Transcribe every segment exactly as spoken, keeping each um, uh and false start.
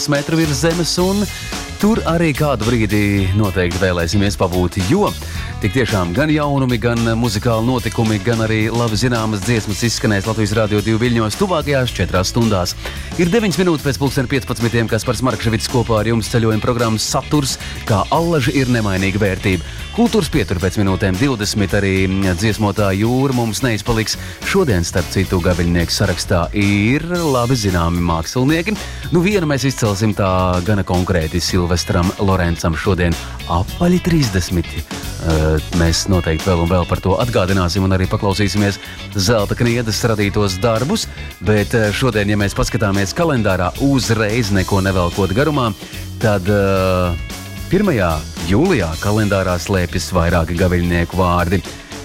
metru virs zemes, un tur arī kādu brīdi noteikti vēlēsimies pabūt, jo tik tiešām gan jaunumi, gan muzikāli notikumi, gan arī labi zināmas dziesmas izskanēs Latvijas Rādio divi Viļņos tuvākajās četrās stundās. Ir deviņas minūtes pēc pulksten piecpadsmitiem, Kaspars Markševics kopā ar jums ceļojuma programmas saturs, kā allaži ir nemainīga vērtība. Kultūras pietur pēc minūtēm divdesmit, arī dziesmotā jūra mums neizpaliks. Šodien, starp citu, gaviļnieku sarakstā ir labi zināmi mākslinieki. Nu, vienu mēs izcelsim tā gana konkrēti Silvestram Lorencam šodien apaļi trīsdesmit. Mēs noteikti vēl un vēl par to atgādināsim un arī paklausīsimies Zelta Kniedes radītos darbus, bet šodien, ja mēs paskatāmies kalendārā uzreiz neko nevelkot garumā, tad uh, pirmajā jūlijā kalendārā slēpjas vairāki gaviļnieku vārdi.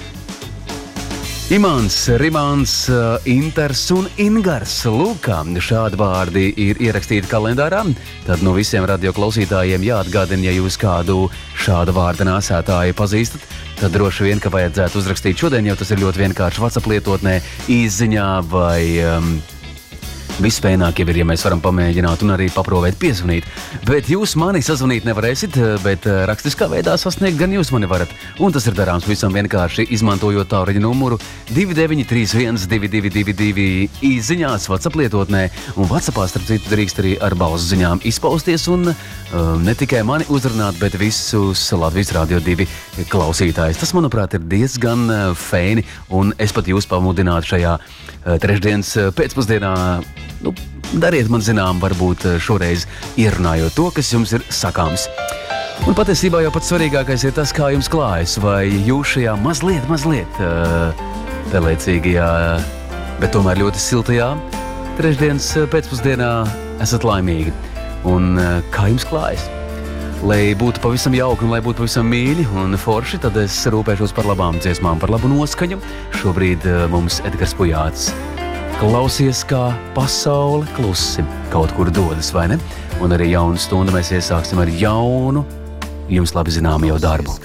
Imants, Rimāns, Inters un Ingars. Lūk, šādi vārdi ir ierakstīti kalendārā. Tad no visiem radioklausītājiem jāatgādina, ja jūs kādu šāda vārda nēsētāju pazīstat, tad droši vien, ka vajadzētu uzrakstīt šodien, jo tas ir ļoti vienkārši WhatsApp lietotnē, īsziņā vai um, vispēnāk jau ir, ja mēs varam pamēģināt un arī paprovēt piezvanīt. Bet jūs mani sazvanīt nevarēsit, bet rakstiskā veidā sasniegt gan jūs mani varat. Un tas ir darāms visam vienkārši, izmantojot tālruņa numuru divi deviņi trīs viens divi divi divi divi īsziņās WhatsApp lietotnē. Un WhatsAppā, starp citu, drīkst arī ar balss ziņām izpausties un um, ne tikai mani uzrunāt, bet visus Latvijas Rādio divi klausītājus. Tas, manuprāt, ir diezgan uh, feini, un es pat jūs pamudinātu šajā uh, trešdienas uh, pēcpusdienā. Nu, dariet man zinām, varbūt šoreiz ierunājot to, kas jums ir sakāms. Un patiesībā jau pats svarīgākais ir tas, kā jums klājas, vai jūs šajā mazliet, mazliet uh, pelēcīgajā, bet tomēr ļoti siltajā trešdienas pēcpusdienā esat laimīgi. Un uh, kā jums klājas? Lai būtu pavisam jauki un lai būtu pavisam mīļi un forši, tad es rūpēšos par labām dziesmām, par labu noskaņu. Šobrīd uh, mums Edgars Pujāts. Klausies, kā pasaule klusi kaut kur dodas, vai ne? Un arī jaunu stundu mēs iesāksim ar jaunu, jums labi zināmu jau darbu.